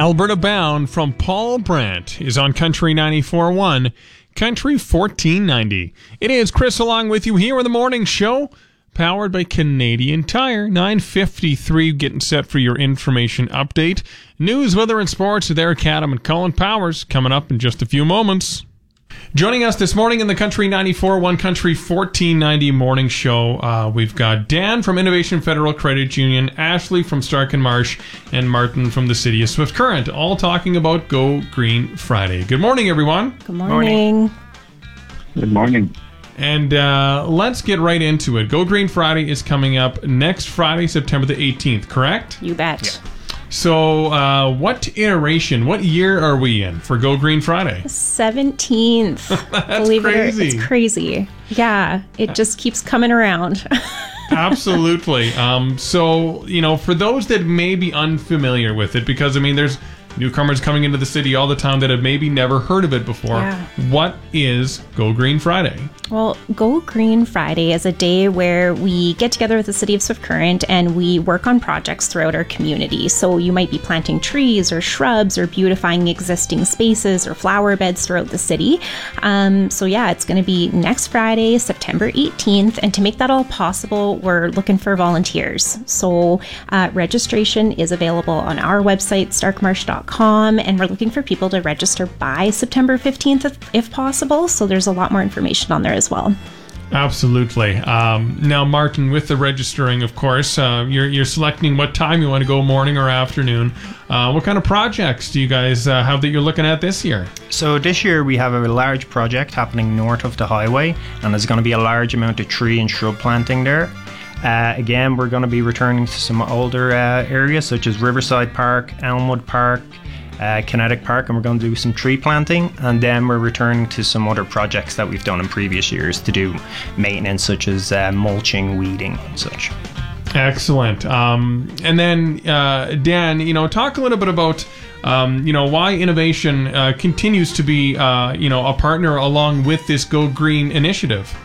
Alberta Bound from Paul Brandt is on Country 94.1, Country 1490. It is Chris along with you here on the morning show, powered by Canadian Tire. 9:53, getting set for your information update. News, weather, and sports with Eric Adam and Colin Powers coming up in just a few moments. Joining us this morning in the Country 94.1 Country 1490 morning show, we've got Dan from Innovation Federal Credit Union, Ashley from Stark and Marsh, and Martin from the City of Swift Current, all talking about Go Green Friday. Good morning, everyone. Good morning. Good morning. And let's get right into it. Go Green Friday is coming up next Friday, September the 18th, correct? You bet. Yeah. So what iteration, what year are we in for Go Green Friday? 17th. That's crazy. It's crazy. Yeah, it just keeps coming around. Absolutely. So, for those that may be unfamiliar with it, because, there's newcomers coming into the city all the time that have maybe never heard of it before. Yeah. What is Go Green Friday? Well, Go Green Friday is a day where we get together with the City of Swift Current and we work on projects throughout our community. So you might be planting trees or shrubs or beautifying existing spaces or flower beds throughout the city. It's going to be next Friday, September 18th. And to make that all possible, we're looking for volunteers. So registration is available on our website, starkmarsh.com, and we're looking for people to register by September 15th if possible. So there's a lot more information on there as well. Absolutely. Now, Martin, with the registering, of course, you're selecting what time you want to go, morning or afternoon. What kind of projects do you guys have that you're looking at this year? So this year we have a large project happening north of the highway, and there's going to be a large amount of tree and shrub planting there. Again, we're going to be returning to some older areas such as Riverside Park, Elmwood Park, Kinetic Park, and we're going to do some tree planting, and then we're returning to some other projects that we've done in previous years to do maintenance such as mulching, weeding and such. Excellent. And then Dan, talk a little bit about why Innovation continues to be a partner along with this Go Green initiative.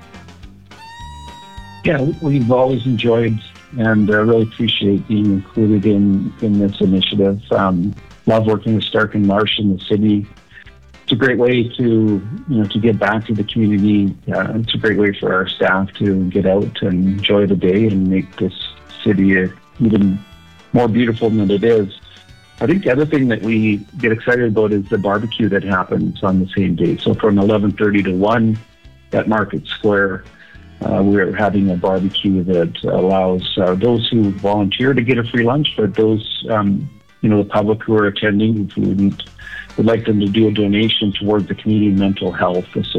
Yeah, we've always enjoyed and really appreciate being included in this initiative. Love working with Stark and Marsh in the city. It's a great way to give back to the community. It's a great way for our staff to get out and enjoy the day and make this city even more beautiful than it is. I think the other thing that we get excited about is the barbecue that happens on the same day. So from 11:30 to 1 at Market Square, we're having a barbecue that allows those who volunteer to get a free lunch, but those the public who are attending, if we would like them to do a donation towards the Canadian Mental Health Association.